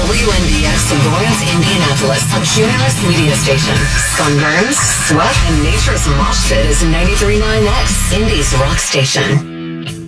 WNBX Lawrence, Indianapolis, a Cumulus media station. Sunburns, sweat, and nature's mosh pit is 93.9X, Indy's rock station.